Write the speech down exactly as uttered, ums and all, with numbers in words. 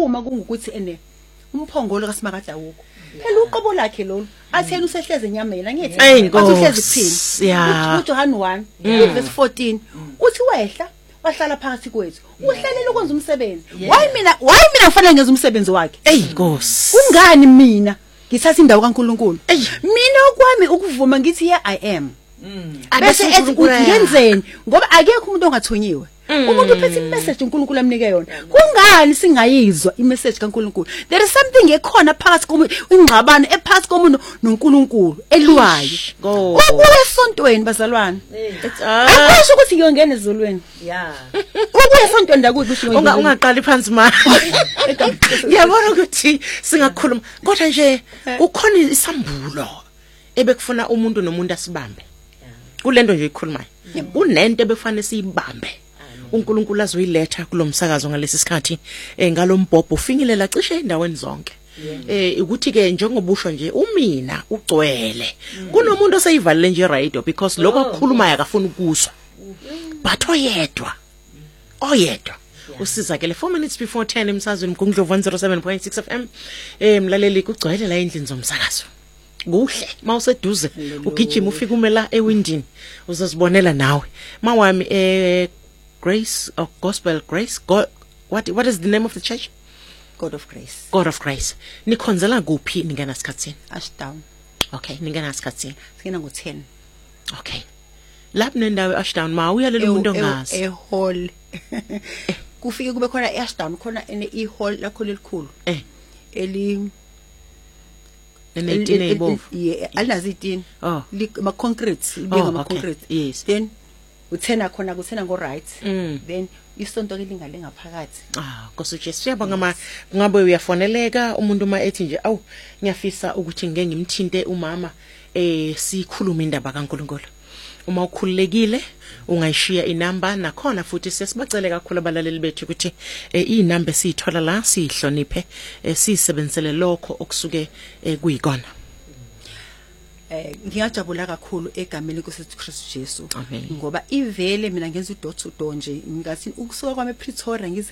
uma kungukuthi ene umphongolo kaSimakade awukho phela uqobo lakhe lolu athena usehleze enyameni ngithi athi uhlezi kuthini yeah uJohn one verse fourteen uthi wehla wahlala phakathi kwethu uhlalele ukwenza umsebenzi why mina why mina kufanele ngenza umsebenzi wakhe ey Nkosi ungani mina ngithatha indawo kaNkuluNkulu mina okwami ukuvuma ngithi yeah I am bese ethi ngenzeni ngoba akekho umuntu ongathonyiwe umuntu uphethe imessage uNkulunkulu amnike yona kungani singayizwa imessage kaNkulunkulu there is something ekhona phakathi komuntu ingxabano ephakathi komuntu noNkulunkulu elwayo ukuya esontweni bazalwane akusho ukuthi ngiyongena ezolweni yeah ukuya esontweni ndakuthi kusho unga ungaqali phansi ma ngiyabona ukuthi singakhuluma kodwa nje ukhona isambulo ebekufuna umuntu nomuntu asibambe kulento nje ikhulumayo kunento ebekufanele siyibambe uNkulunkulu azoyiletha kulomsakazo ngalesi sikhathi ngalombhobho ufinyelela cishe endaweni zonke eh ukuthi ke njengobusho nje umina ugcwele kunomuntu oseyivalile nje radio because lokho akukhulumayo akafuni ukuzwa but oyedwa oyedwa usizakele four minutes before ten emsazweni kuNdlovu one oh seven point six F M eh mlaleli kugcwele la endlini zomsakazo kuhle mawuseduze ugijima ufika umela ewindini uzozibonela nawe mawami eh Grace or Gospel Grace God what what is the name of the church? God of Grace. God of Grace. Nikhonzela kuphi ningena sikhatsini? Ashdown. Okay, ningena sikhatsini. Singena ngo ten. Okay. Lapho nendawo Ashdown ma uyalela umuntu ongazi. E hall. Kufike kube khona eAshdown khona ene e hall lakho lelikhulu. Eh. Eli Nenetini ebovu. Yeah, alinazi itini. Oh. Ma concrete, libeka ma concrete. Yes. Then uthena khona kuthena ngo right mm. Then isonto kelingale ngaphakathi ah Nkosi Jesu siyabonga ma ngabe uyafoneleka umuntu uma ethi nje awu ngiyafisa ukuthi ngeke ngimthinte umama eh sikhuluma indaba kaNkulunkulu uma ukhululekile ungayishiya inamba nakhona futhi siyasibacele kakhulu abalaleli bethu ukuthi inamba siyithola la sihloniphe sisebenzele lokho okusuke kuyikona eh ngiyajabula kakhulu egameni lenkosi Kristu Jesu ngoba ivele mina ngenza udot to door nje ngathi ukusuka kwami ePretoria